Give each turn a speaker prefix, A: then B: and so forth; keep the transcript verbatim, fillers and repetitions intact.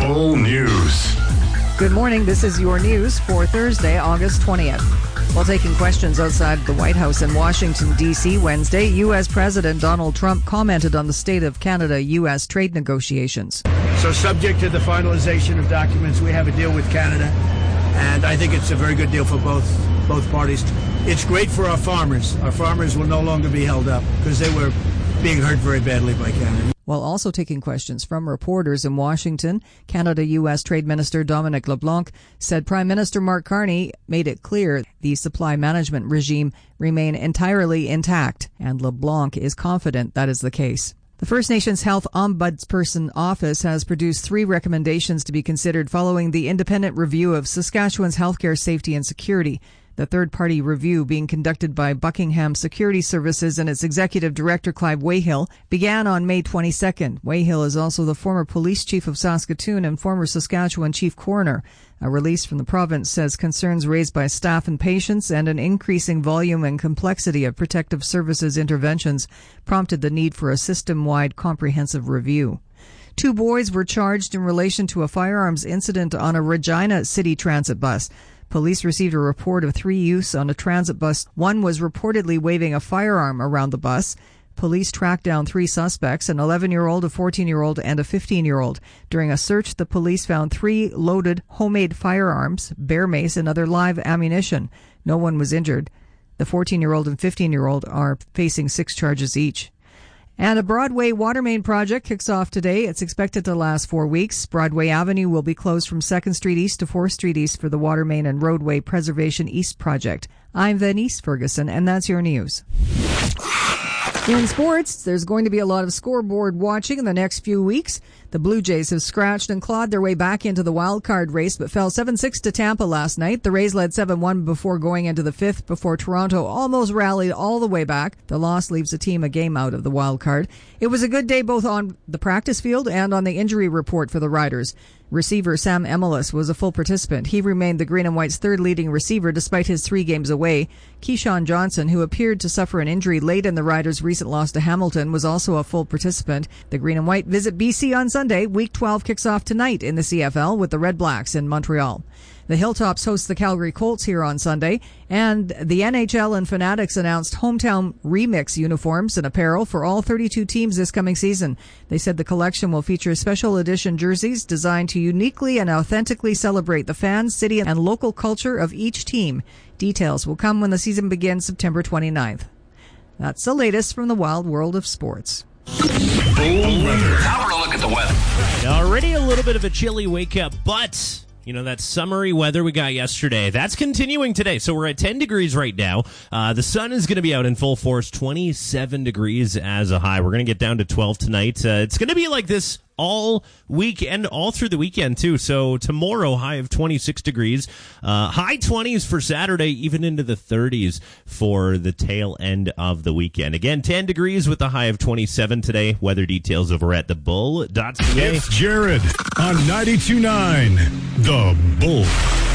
A: Bull News.
B: Good morning. This is your news for Thursday, August twentieth. While taking questions outside the White House in Washington, D C Wednesday, U S. President Donald Trump commented on the state of Canada-U S trade negotiations.
C: So subject to the finalization of documents, we have a deal with Canada, and I think it's a very good deal for both both parties. It's great for our farmers. Our farmers will no longer be held up because they were being hurt very badly by Canada.
B: While also taking questions from reporters in Washington, Canada-U S. Trade Minister Dominic LeBlanc said Prime Minister Mark Carney made it clear the supply management regime remain entirely intact, and LeBlanc is confident that is the case. The First Nations Health Ombudsperson Office has produced three recommendations to be considered following the independent review of Saskatchewan's healthcare safety and security. The third-party review, being conducted by Buckingham Security Services and its executive director, Clive Wayhill, began on May twenty-second. Wayhill is also the former police chief of Saskatoon and former Saskatchewan chief coroner. A release from the province says concerns raised by staff and patients and an increasing volume and complexity of protective services interventions prompted the need for a system-wide comprehensive review. Two boys were charged in relation to a firearms incident on a Regina City Transit bus. Police received a report of three youths on a transit bus. One was reportedly waving a firearm around the bus. Police tracked down three suspects, an eleven-year-old, a fourteen-year-old, and a fifteen-year-old. During a search, the police found three loaded homemade firearms, bear mace, and other live ammunition. No one was injured. The fourteen-year-old and fifteen-year-old are facing six charges each. And a Broadway water main project kicks off today. It's expected to last four weeks. Broadway Avenue will be closed from second Street East to fourth Street East for the Water Main and Roadway Preservation East project. I'm Venice Ferguson, and that's your news. In sports, there's going to be a lot of scoreboard watching in the next few weeks. The Blue Jays have scratched and clawed their way back into the wild card race, but fell seven six to Tampa last night. The Rays led seven one before going into the fifth, before Toronto almost rallied all the way back. The loss leaves the team a game out of the wild card. It was a good day both on the practice field and on the injury report for the Riders. Receiver Sam Emilus was a full participant. He remained the Green and White's third leading receiver despite his three games away. Keyshawn Johnson, who appeared to suffer an injury late in the Riders' recent loss to Hamilton, was also a full participant. The Green and White visit B C on Sunday. Week twelve kicks off tonight in the C F L with the Red Blacks in Montreal. The Hilltops host the Calgary Colts here on Sunday, and the N H L and Fanatics announced hometown remix uniforms and apparel for all thirty-two teams this coming season. They said the collection will feature special edition jerseys designed to uniquely and authentically celebrate the fans, city, and local culture of each team. Details will come when the season begins September twenty-ninth. That's the latest from the wild world of sports.
A: Bull weather.
D: Now we're going to look at the weather.
E: Already a little bit of a chilly wake-up, but you know, that summery weather we got yesterday, that's continuing today. So we're at ten degrees right now. Uh, the sun is going to be out in full force, twenty-seven degrees as a high. We're going to get down to twelve tonight. Uh, it's going to be like this all week and all through the weekend, too. So tomorrow, high of twenty-six degrees. Uh, high twenties for Saturday, even into the thirties for the tail end of the weekend. Again, ten degrees with a high of twenty-seven today. Weather details over at the bull dot c a.
A: It's Jared on ninety-two point nine The Bull.